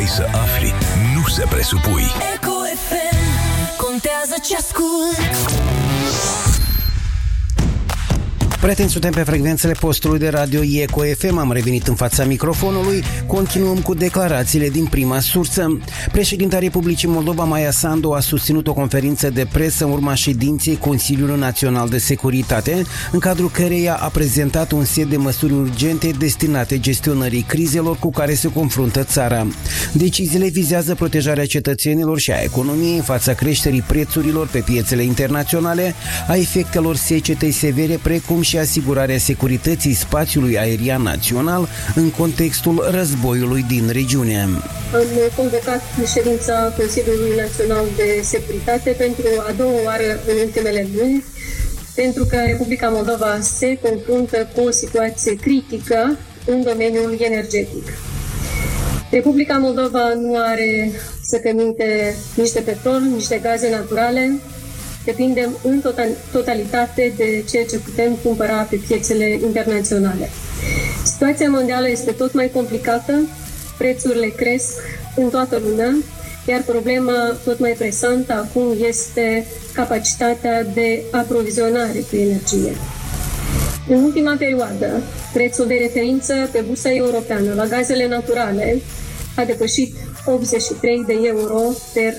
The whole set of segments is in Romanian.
vrei să afli, nu să presupui. Eco FM, contează ce ascult. Prieteni, suntem pe frecvențele postului de radio Eco FM. Am revenit în fața microfonului. Continuăm cu declarațiile din prima sursă. Președinta Republicii Moldova, Maia Sandu, a susținut o conferință de presă în urma ședinței Consiliului Național de Securitate, în cadrul căreia a prezentat un set de măsuri urgente destinate gestionării crizelor cu care se confruntă țara. Deciziile vizează protejarea cetățenilor și a economiei în fața creșterii prețurilor pe piețele internaționale, a efectelor secetei severe, precum și asigurarea securității spațiului aerian național în contextul războiului din regiune. Am convocat ședința Consiliului Național de Securitate pentru a doua oară în ultimele luni, pentru că Republica Moldova se confruntă cu o situație critică în domeniul energetic. Republica Moldova nu are săcăminte nici de petrol, nici de gaze naturale. Depindem în totalitate de ceea ce putem cumpăra pe piețele internaționale. Situația mondială este tot mai complicată, prețurile cresc în toată lumea, iar problema tot mai presantă acum este capacitatea de aprovizionare cu energie. În ultima perioadă, prețul de referință pe bursa europeană la gazele naturale a depășit 83 de euro per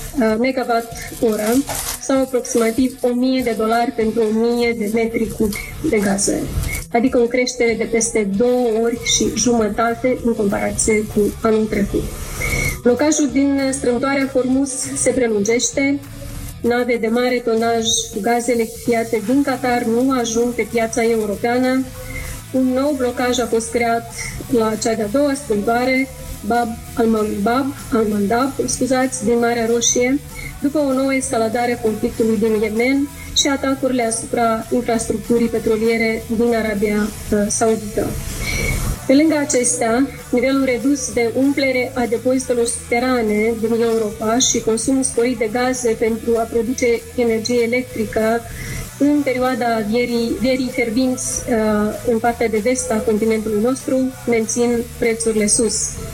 megawatt-oră sau aproximativ $1.000 pentru 1.000 de metri cubi de gaze, adică o creștere de peste 2 ori și jumătate în comparație cu anul trecut. Blocajul din strâmtoarea Hormuz se prelungește, nave de mare tonaj cu gaze lichefiate din Qatar nu ajung pe piața europeană, un nou blocaj a fost creat la cea de-a doua strâmtoare, Bab al-Mandab, din Marea Roșie, după o nouă escaladare a conflictului din Yemen și atacurile asupra infrastructurii petroliere din Arabia Saudită. Pe lângă acestea, nivelul redus de umplere a depozitelor subterane din Europa și consumul sporit de gaze pentru a produce energie electrică în perioada verii fierbinți în partea de vest a continentului nostru mențin prețurile sus.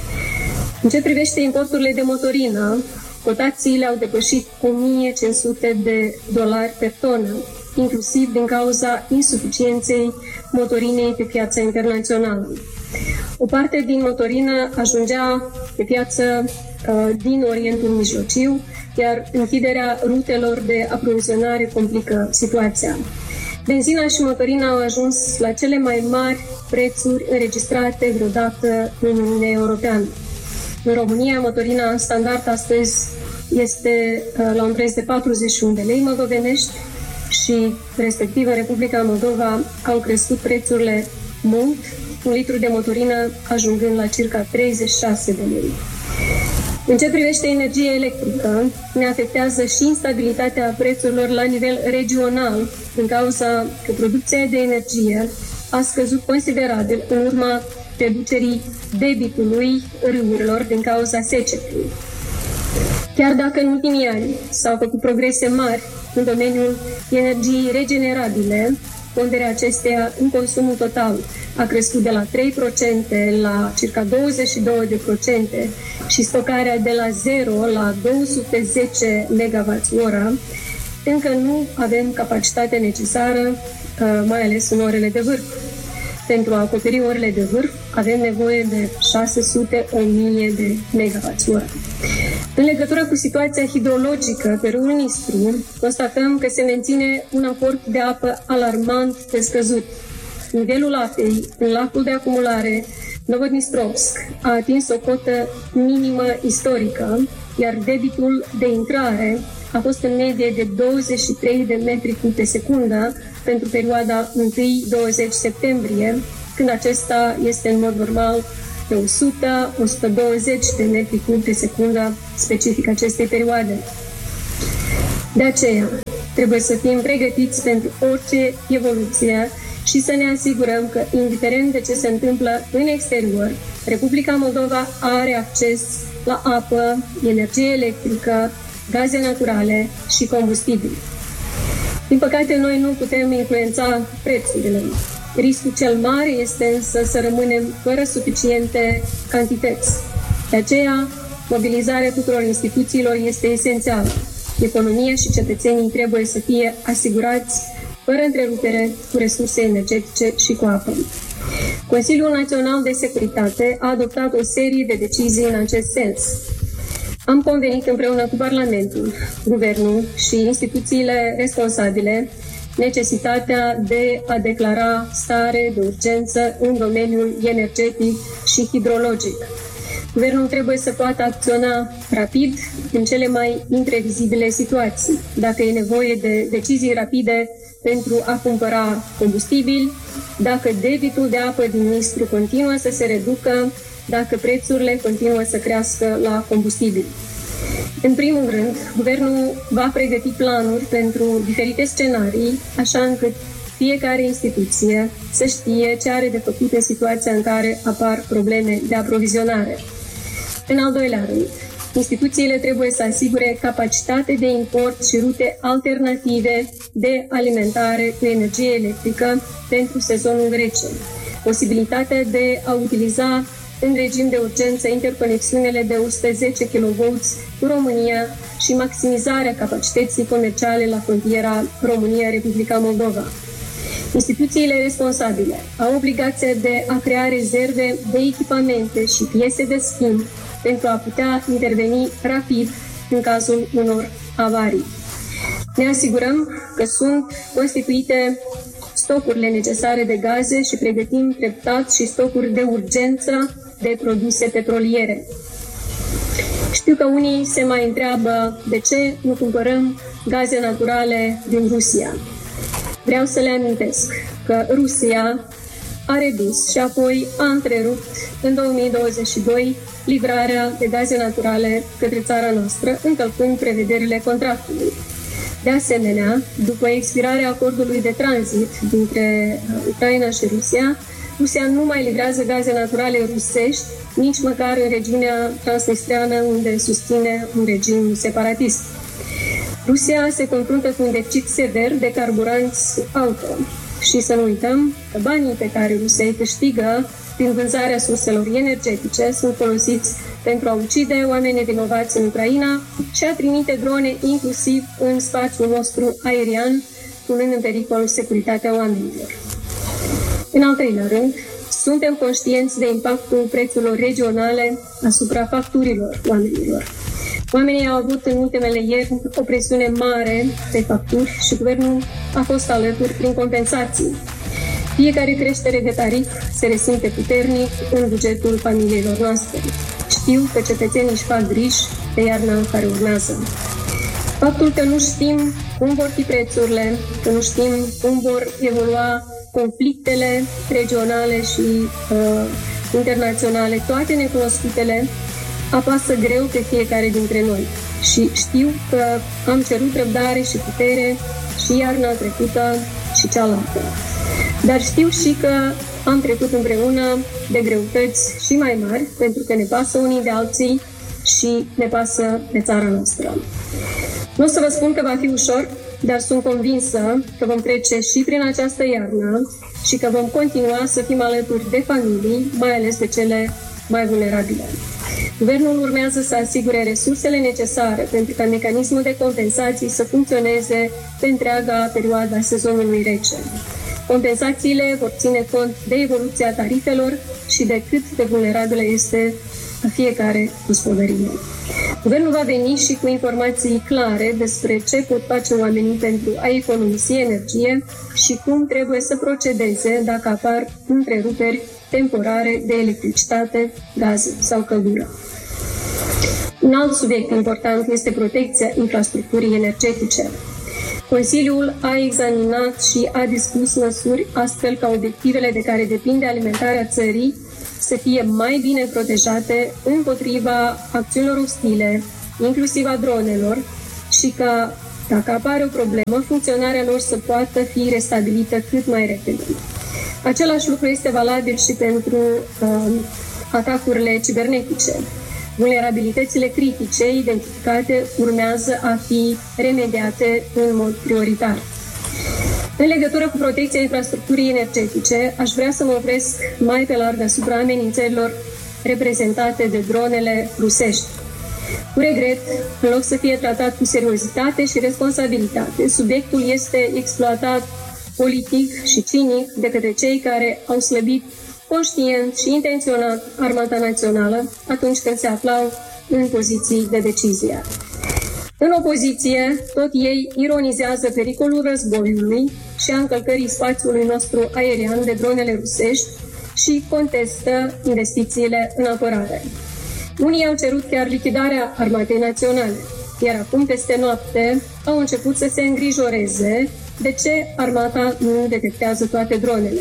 În ce privește importurile de motorină, cotațiile au depășit $1.500 per tonă, inclusiv din cauza insuficienței motorinei pe piața internațională. O parte din motorină ajungea pe piață din Orientul Mijlociu, iar închiderea rutelor de aprovizionare complică situația. Benzina și motorina au ajuns la cele mai mari prețuri înregistrate vreodată în Uniunea Europeană. În România, motorina standard astăzi este la un preț de 41 de lei moldovenești și, respectiv, în Republica Moldova au crescut prețurile mult, un litru de motorină ajungând la circa 36 de lei. În ce privește energia electrică, ne afectează și instabilitatea prețurilor la nivel regional, din cauza că producția de energie a scăzut considerabil în urma reducerii debitului râurilor din cauza secetei. Chiar dacă în ultimii ani s-au făcut progrese mari în domeniul energiei regenerabile, ponderea acesteia în consumul total a crescut de la 3% la circa 22% și stocarea de la 0 la 210 MWh, încă nu avem capacitatea necesară, mai ales în orele de vârf. Pentru a acoperi orele de vârf, avem nevoie de 600-1000 de MWh. În legătură cu situația hidrologică pe râul Nistru, constatăm că se menține un aport de apă alarmant de scăzut. Nivelul apei în lacul de acumulare Novodnistrovsk a atins o cotă minimă istorică, iar debitul de intrare a fost în medie de 23 de metri cub pe secundă pentru perioada 1-20 septembrie, când acesta este în mod normal de 100-120 de metri cub pe secundă, specific acestei perioade. De aceea, trebuie să fim pregătiți pentru orice evoluție și să ne asigurăm că, indiferent de ce se întâmplă în exterior, Republica Moldova are acces la apă, energie electrică, gaze naturale și combustibili. Din păcate, noi nu putem influența prețurile. Riscul cel mare este însă să rămânem fără suficiente cantități. De aceea, mobilizarea tuturor instituțiilor este esențială. Economia și cetățenii trebuie să fie asigurați fără întrerupere cu resurse energetice și cu apă. Consiliul Național de Securitate a adoptat o serie de decizii în acest sens. Am convenit împreună cu Parlamentul, Guvernul și instituțiile responsabile necesitatea de a declara stare de urgență în domeniul energetic și hidrologic. Guvernul trebuie să poată acționa rapid în cele mai imprevizibile situații. Dacă e nevoie de decizii rapide pentru a cumpăra combustibili, dacă debitul de apă din Nistru continuă să se reducă, dacă prețurile continuă să crească la combustibil. În primul rând, Guvernul va pregăti planuri pentru diferite scenarii, așa încât fiecare instituție să știe ce are de făcut în situația în care apar probleme de aprovizionare. În al doilea rând, instituțiile trebuie să asigure capacitate de import și rute alternative de alimentare cu energie electrică pentru sezonul rece, posibilitatea de a utiliza în regim de urgență interconexiunile de 110 kV cu România și maximizarea capacității comerciale la frontiera România-Republica Moldova. Instituțiile responsabile au obligația de a crea rezerve de echipamente și piese de schimb pentru a putea interveni rapid în cazul unor avarii. Ne asigurăm că sunt constituite stocurile necesare de gaze și pregătim treptat și stocuri de urgență de produse petroliere. Știu că unii se mai întreabă de ce nu cumpărăm gaze naturale din Rusia. Vreau să le amintesc că Rusia a redus și apoi a întrerupt în 2022 livrarea de gaze naturale către țara noastră, încălcând prevederile contractului. De asemenea, după expirarea acordului de tranzit dintre Ucraina și Rusia, Rusia nu mai livrează gaze naturale rusești, nici măcar în regiunea transnistreană, unde susține un regim separatist. Rusia se confruntă cu un deficit sever de carburanți auto. Și să nu uităm că banii pe care Rusia îi câștigă prin vânzarea surselor energetice sunt folosiți pentru a ucide oameni nevinovați în Ucraina și a trimite drone inclusiv în spațiul nostru aerian, punând în pericol securitatea oamenilor. În al treilea rând, suntem conștienți de impactul prețurilor regionale asupra facturilor oamenilor. Oamenii au avut în ultimele ieri o presiune mare pe facturi și guvernul a fost alături prin compensații. Fiecare creștere de tarif se resimte puternic în bugetul familiilor noastre. Știu că cetățenii își fac griji de iarna care urmează. Faptul că nu știm cum vor fi prețurile, că nu știm cum vor evolua conflictele regionale și internaționale, toate necunoscutele, apasă greu pe fiecare dintre noi. Și știu că am cerut răbdare și putere și iarna trecută și cealaltă. Dar știu și că am trecut împreună de greutăți și mai mari, pentru că ne pasă unii de alții și ne pasă de țara noastră. Nu o să vă spun că va fi ușor, dar sunt convinsă că vom trece și prin această iarnă și că vom continua să fim alături de familii, mai ales de cele mai vulnerabile. Guvernul urmează să asigure resursele necesare pentru ca mecanismul de compensații să funcționeze pe întreaga perioadă a sezonului rece. Compensațiile vor ține cont de evoluția tarifelor și de cât de vulnerabilă este fiecare gospodărie. Guvernul va veni și cu informații clare despre ce pot face oamenii pentru a economisi energie și cum trebuie să procedeze dacă apar întreruperi temporare de electricitate, gaze sau căldură. Un alt subiect important este protecția infrastructurii energetice. Consiliul a examinat și a discutat măsuri astfel ca obiectivele de care depinde alimentarea țării să fie mai bine protejate împotriva acțiunilor ostile, inclusiv a dronelor, și ca, dacă apare o problemă, funcționarea lor să poată fi restabilită cât mai repede. Același lucru este valabil și pentru atacurile cibernetice. Vulnerabilitățile critice identificate urmează a fi remediate în mod prioritar. În legătură cu protecția infrastructurii energetice, aș vrea să mă opresc mai pe larg asupra amenințărilor reprezentate de dronele rusești. Cu regret, în loc să fie tratat cu seriozitate și responsabilitate, subiectul este exploatat politic și cinic de către cei care au slăbit conștient și intenționat armata națională atunci când se aflau în poziții de decizie. În opoziție, tot ei ironizează pericolul războiului și a încălcării spațiului nostru aerian de dronele rusești și contestă investițiile în apărare. Unii au cerut chiar lichidarea armatei naționale, iar acum, peste noapte, au început să se îngrijoreze de ce armata nu detectează toate dronele.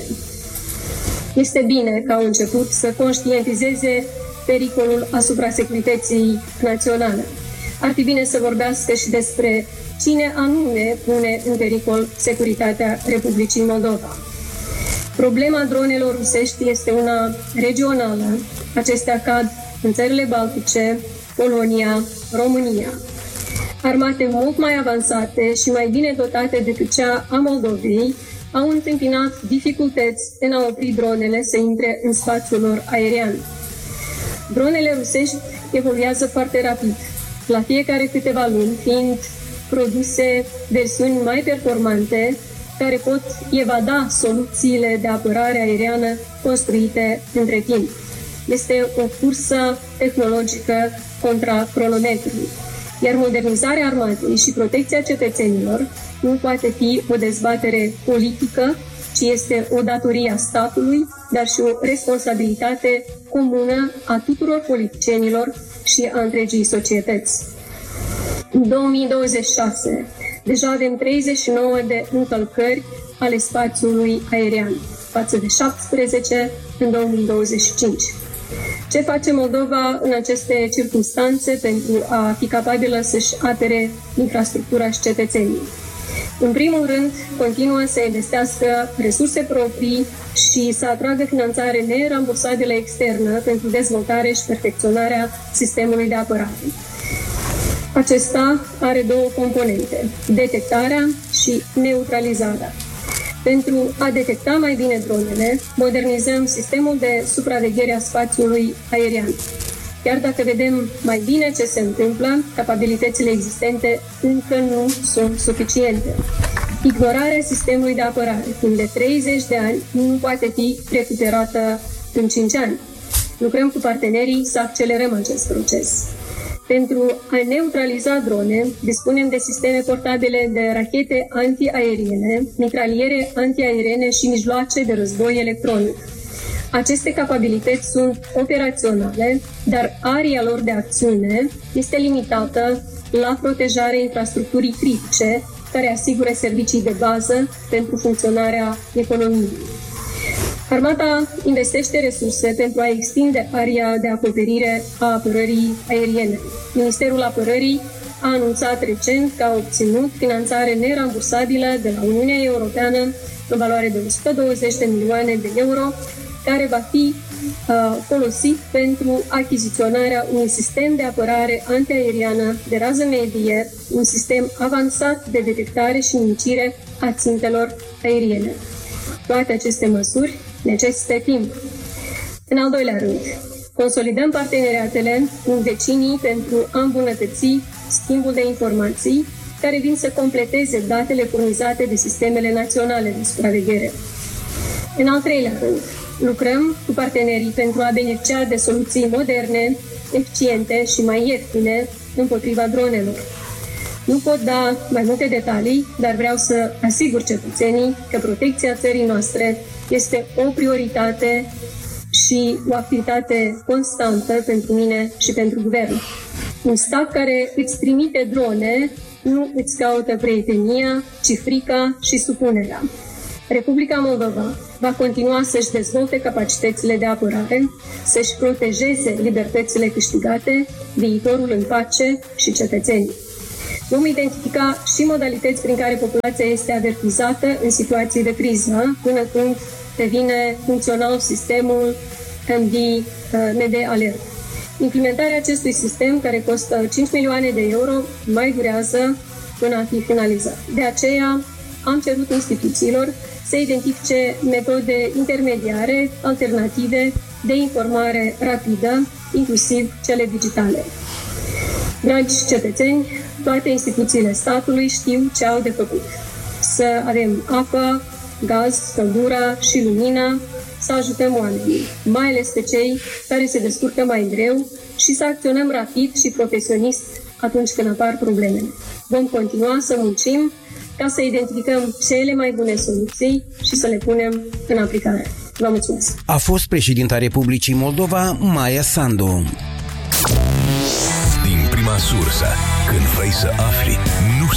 Este bine că au început să conștientizeze pericolul asupra securității naționale. Ar fi bine să vorbească și despre cine anume pune în pericol securitatea Republicii Moldova. Problema dronelor rusești este una regională. Acestea cad în țările Baltice, Polonia, România. Armate mult mai avansate și mai bine dotate decât cea a Moldovei au întâmpinat dificultăți în a opri dronele să intre în spațiul lor aerian. Dronele rusești evoluează foarte rapid, la fiecare câteva luni fiind produse versiuni mai performante care pot evada soluțiile de apărare aeriană construite între timp. Este o cursă tehnologică contra cronometrului, iar modernizarea armatei și protecția cetățenilor nu poate fi o dezbatere politică, ci este o datorie a statului, dar și o responsabilitate comună a tuturor politicienilor și a întregii societăți. În 2026, deja avem 39 de încălcări ale spațiului aerian, față de 17 în 2025. Ce face Moldova în aceste circunstanțe pentru a fi capabilă să-și apere infrastructura și cetățenii? În primul rând, continuă să investească resurse proprii și să atragă finanțare nerambursabilă externă pentru dezvoltare și perfecționarea sistemului de apărare. Acesta are două componente, detectarea și neutralizarea. Pentru a detecta mai bine dronele, modernizăm sistemul de supraveghere a spațiului aerian. Chiar dacă vedem mai bine ce se întâmplă, capabilitățile existente încă nu sunt suficiente. Ignorarea sistemului de apărare timp de 30 de ani nu poate fi recuperată în 5 ani. Lucrăm cu partenerii să accelerăm acest proces. Pentru a neutraliza drone, dispunem de sisteme portabile de rachete antiaeriene, mitraliere antiaeriene și mijloace de război electronic. Aceste capabilități sunt operaționale, dar aria lor de acțiune este limitată la protejarea infrastructurii critice, care asigură servicii de bază pentru funcționarea economiei. Armata investește resurse pentru a extinde aria de acoperire a apărării aeriene. Ministerul Apărării a anunțat recent că a obținut finanțare nerambursabilă de la Uniunea Europeană în valoare de 120 de milioane de euro, care va fi folosit pentru achiziționarea unui sistem de apărare antiaeriană de rază medie, un sistem avansat de detectare și nimicire a țintelor aeriene. Toate aceste măsuri necesită timp. În al doilea rând, consolidăm parteneriatele cu vecinii pentru a îmbunătăți schimbul de informații care vin să completeze datele furnizate de sistemele naționale de supraveghere. În al treilea rând, lucrăm cu partenerii pentru a beneficia de soluții moderne, eficiente și mai ieftine împotriva dronelor. Nu pot da mai multe detalii, dar vreau să asigur cetățenii că protecția țării noastre este o prioritate și o activitate constantă pentru mine și pentru guvern. Un stat care îți trimite drone nu îți caută prietenia, ci frica și supunerea. Republica Moldova va continua să-și dezvolte capacitățile de apărare, să-și protejeze libertățile câștigate, viitorul în pace și cetățenii. Vom identifica și modalități prin care populația este avertizată în situații de criză, până când devine funcțional sistemul MD Alert. Implementarea acestui sistem, care costă 5 milioane de euro, mai durează până a fi finalizat. De aceea, am cerut instituțiilor să identifice metode intermediare, alternative de informare rapidă, inclusiv cele digitale. Dragi cetățeni, toate instituțiile statului știu ce au de făcut. Să avem apă, gaz, căldura și lumina, să ajutăm oamenii, mai ales pe cei care se descurcă mai greu și să acționăm rapid și profesionist atunci când apar probleme. Vom continua să muncim ca să identificăm cele mai bune soluții și să le punem în aplicare. Vă mulțumesc! A fost președinta Republicii Moldova, Maia Sandu. Din prima sursă, când vrei să afli, nu